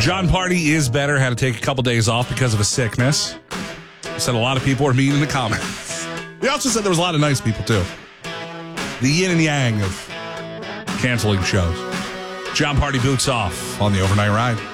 John Party is better. Had to take a couple days off because of a sickness. Said a lot of people are mean in the comments. He also said there was a lot of nice people, too. The yin and yang of canceling shows. John Party boots off on the overnight ride.